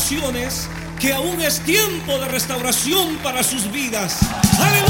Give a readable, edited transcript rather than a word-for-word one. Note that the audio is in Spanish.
generaciones que aún es tiempo de restauración para sus vidas. ¡Aleluya!